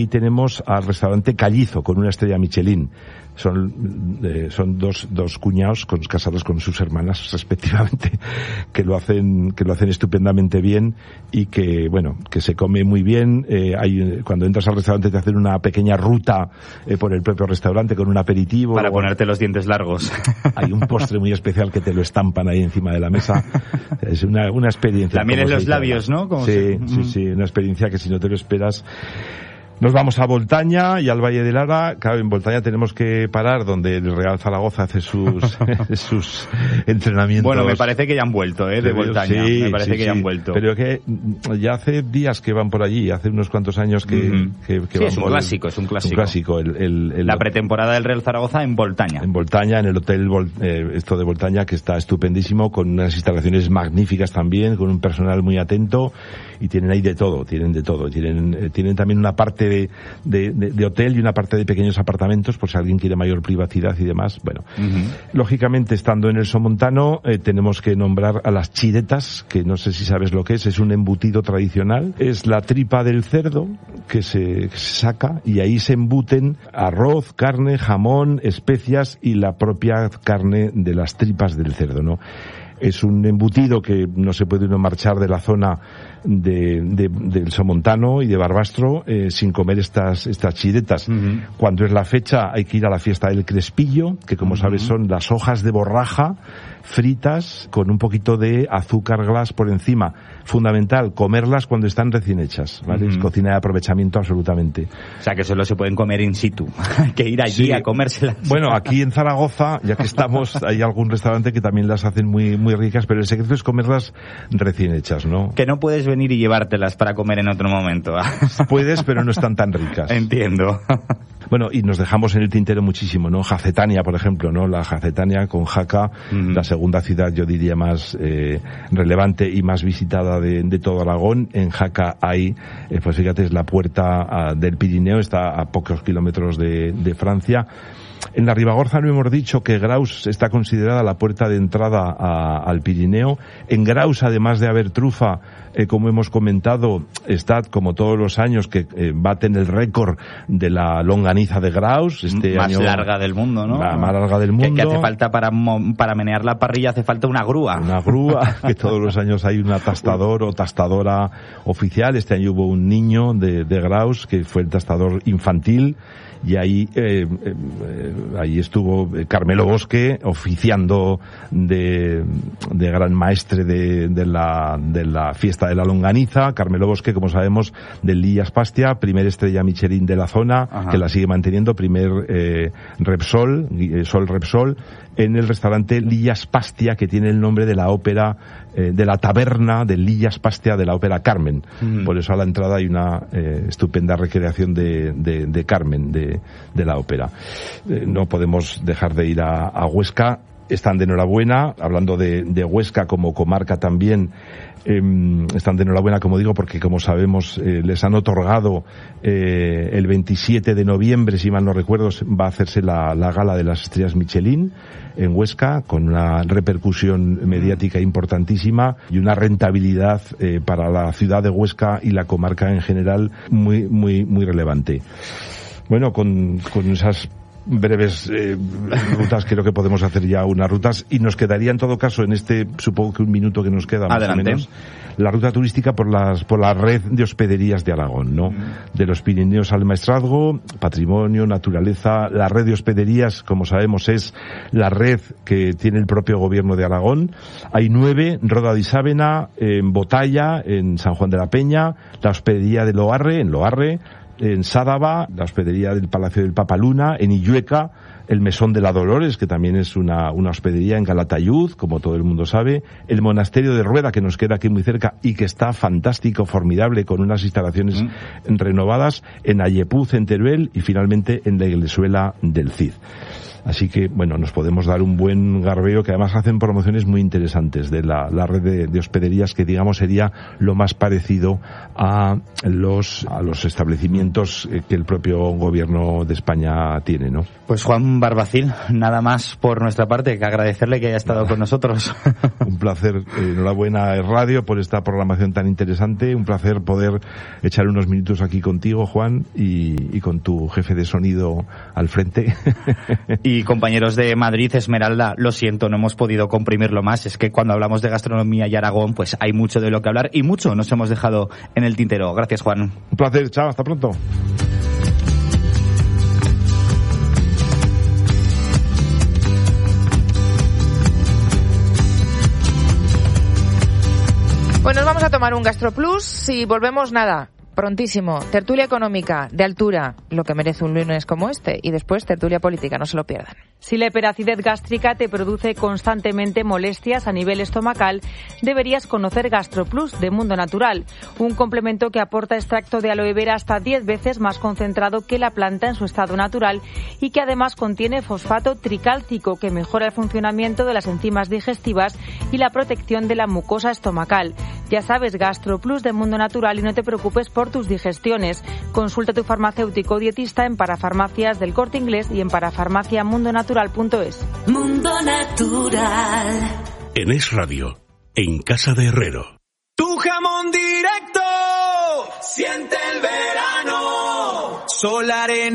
Y tenemos al restaurante Callizo, con una estrella Michelin. Son dos cuñados casados con sus hermanas respectivamente, que lo hacen estupendamente bien y que se come muy bien. Cuando entras al restaurante te hacen una pequeña ruta por el propio restaurante con un aperitivo. Para ponerte los dientes largos. Hay un postre muy especial que te lo estampan ahí encima de la mesa. Es una experiencia. También en los labios, ¿no? Sí, una experiencia que si no te lo esperas. Nos vamos a Boltaña y al Valle de Lara. Claro, en Boltaña tenemos que parar donde el Real Zaragoza hace sus entrenamientos. Bueno, me parece que ya han vuelto, de Boltaña. Sí, me parece que ya han vuelto. Pero que ya hace días que van por allí, hace unos cuantos años que van es un clásico, es un clásico. La pretemporada del Real Zaragoza en Boltaña. En Boltaña, en el hotel esto de Boltaña, que está estupendísimo, con unas instalaciones magníficas también, con un personal muy atento, y tienen ahí de todo. Tienen también una parte de hotel y una parte de pequeños apartamentos, por si alguien quiere mayor privacidad y demás. Bueno, lógicamente, estando en el Somontano, tenemos que nombrar a las chiretas, que no sé si sabes lo que es un embutido tradicional. Es la tripa del cerdo que se saca y ahí se embuten arroz, carne, jamón, especias y la propia carne de las tripas del cerdo, ¿no? Es un embutido que no se puede uno marchar de la zona del Somontano y de Barbastro sin comer estas chiretas. Cuando es la fecha hay que ir a la fiesta del Crespillo, que como sabes son las hojas de borraja fritas con un poquito de azúcar glass por encima. Fundamental, comerlas cuando están recién hechas, ¿vale? Es cocina de aprovechamiento absolutamente. O sea, que solo se pueden comer in situ. Hay que ir allí a comérselas. Bueno, aquí en Zaragoza, ya que estamos, hay algún restaurante que también las hacen muy, muy ricas, pero el secreto es comerlas recién hechas, ¿no? Que no puedes venir y llevártelas para comer en otro momento. Puedes, pero no están tan ricas. Entiendo. Bueno, y nos dejamos en el tintero muchísimo, ¿no? Jacetania, por ejemplo, ¿no? La Jacetania con Jaca, la segunda ciudad, yo diría, más relevante y más visitada de todo Aragón. En Jaca hay, pues fíjate, es la puerta del Pirineo, está a pocos kilómetros de Francia. En la Ribagorza no hemos dicho que Graus está considerada la puerta de entrada al Pirineo. En Graus, además de haber trufa, como hemos comentado, está, como todos los años, que baten el récord de la longaniza de Graus. Más larga del mundo, ¿no? La más larga del mundo. Que hace falta para menear la parrilla, hace falta una grúa. Una grúa, que todos los años hay un tastador o tastadora oficial. Este año hubo un niño de Graus, que fue el tastador infantil. Y ahí estuvo Carmelo Bosque oficiando de gran maestre de la fiesta de la longaniza. Carmelo Bosque, como sabemos, del Lillas Pastia, primer estrella Michelin de la zona, que la sigue manteniendo, primer Repsol, Sol Repsol, en el restaurante Lillas Pastia, que tiene el nombre de la ópera, de la taberna de Lillas Pastia de la ópera Carmen. Por eso a la entrada hay una estupenda recreación de Carmen, de la ópera. No podemos dejar de ir a Huesca. Están de enhorabuena, hablando de Huesca como comarca también. Están de enhorabuena, como digo, porque como sabemos les han otorgado el 27 de noviembre, si mal no recuerdo, va a hacerse la gala de las estrellas Michelin en Huesca, con una repercusión mediática importantísima y una rentabilidad para la ciudad de Huesca y la comarca en general muy, muy, muy relevante. Bueno, con esas breves rutas, creo que podemos hacer ya unas rutas, y nos quedaría en todo caso, en supongo que un minuto que nos queda más o menos, la ruta turística por la red de hospederías de Aragón, ¿no? De los Pirineos al Maestrazgo, patrimonio, naturaleza. La red de hospederías, como sabemos, es la red que tiene el propio gobierno de Aragón. Hay 9, Roda de Isábena, en Botalla, en San Juan de la Peña, la hospedería de Loarre, en Loarre, en Sádava, la hospedería del Palacio del Papaluna, en Illueca, el Mesón de la Dolores, que también es una hospedería en Calatayud, como todo el mundo sabe, el Monasterio de Rueda, que nos queda aquí muy cerca y que está fantástico, formidable, con unas instalaciones renovadas, en Ayepuz, en Teruel, y finalmente en la Iglesuela del Cid. Así que, bueno, nos podemos dar un buen garbeo, que además hacen promociones muy interesantes de la red de hospederías, que digamos sería lo más parecido a los establecimientos que el propio gobierno de España tiene, ¿no? Pues Juan Barbacín, nada más por nuestra parte que agradecerle que haya estado con nosotros. Un placer, enhorabuena Radio por esta programación tan interesante, un placer poder echar unos minutos aquí contigo, Juan, y con tu jefe de sonido al frente. Y compañeros de Madrid, Esmeralda, lo siento, no hemos podido comprimirlo más, es que cuando hablamos de gastronomía y Aragón, pues hay mucho de lo que hablar y mucho nos hemos dejado en el tintero. Gracias, Juan. Un placer, chao, hasta pronto. Pues nos vamos a tomar un GastroPlus y volvemos prontísimo. Tertulia económica de altura, lo que merece un lunes como este, y después tertulia política, no se lo pierdan. Si la hiperacidez gástrica te produce constantemente molestias a nivel estomacal, deberías conocer GastroPlus de Mundo Natural, un complemento que aporta extracto de aloe vera hasta 10 veces más concentrado que la planta en su estado natural y que además contiene fosfato tricálcico que mejora el funcionamiento de las enzimas digestivas y la protección de la mucosa estomacal. Ya sabes, GastroPlus de Mundo Natural, y no te preocupes por tus digestiones. Consulta a tu farmacéutico o dietista en Parafarmacias del Corte Inglés y en parafarmaciamundonatural.es. Mundo Natural. En Es Radio, en Casa de Herrero. Tu jamón directo, siente el verano, Sol Arena.